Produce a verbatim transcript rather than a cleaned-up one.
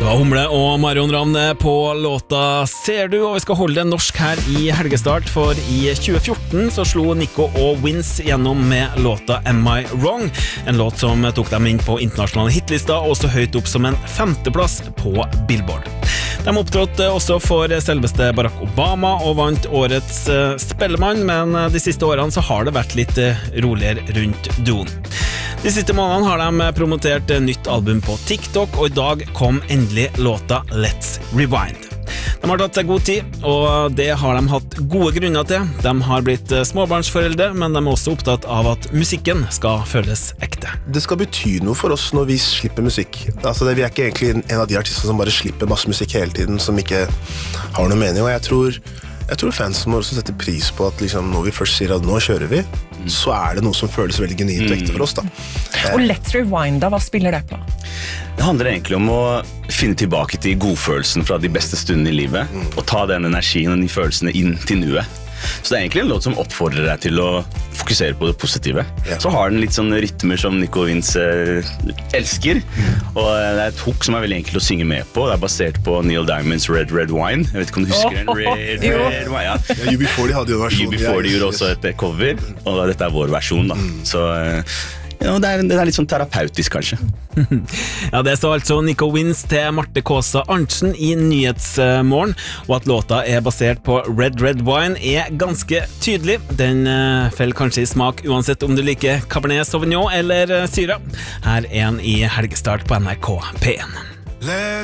Humle og Marion Ravne på låta Ser du, og vi skal holde det norsk her i helgestart, for i tjue fjorten så slo Nico og Vince gjennom med låta Am I Wrong, en låt som tok dem inn på internasjonale hitlista, og så høyt opp som en femteplass på Billboard. De opptrådte også for selveste Barack Obama og vant årets Spellemann, men de siste årene så har det vært litt roligere rundt duoen. De siste månedene har de promotert nytt album på TikTok, og i dag kom endelig låta Let's Rewind. De har tatt seg god tid, og det har de hatt gode grunner til. De har blitt småbarnsforeldre, men de er også opptatt av at musikken skal føles ekte. Det skal bety noe for oss når vi slipper musikk. Altså, det, vi er ikke egentlig en av de artistene som bare slipper masse musikk hele tiden, som ikke har noe mening, og jeg tror... Jeg tror fansen må også sette pris på at liksom, når vi først sier at nå kjører vi, mm. så er det noe som føles veldig genuint og ekte for oss da. Og Let's Rewind da, hva spiller det på? Det handler egentlig om å finne tilbake til godfølelsen fra de beste stundene i livet, mm. og ta den energien og de følelsene inn til nuet. Så det er egentlig en låt som oppfordrer deg til å fokusere på det positive. Ja. Så har den litt sånne rytmer som Nico og Vince eh, elsker, mm. og det er et hook som er veldig enkelt å synge med på. Det er basert på Neil Diamond's Red Red Wine. Jeg vet ikke om du husker den? Red Red Wine, ja. Ja, U B forty hadde jo en versjon. U B forty gjorde også et cover, og dette er vår versjon da. Mm. Så... Eh, Ja, det, er, det er litt sånn terapeutisk, kanskje. Ja, det så altså Nico Vince til Marte Kåsa Arntzen i Nyhetsmorgen, og at låta er basert på Red Red Wine er ganske tydelig. Den uh, feller kanskje i smak uansett om du liker Cabernet Sauvignon eller uh, Syra. Her er en i helgestart på N R K P en.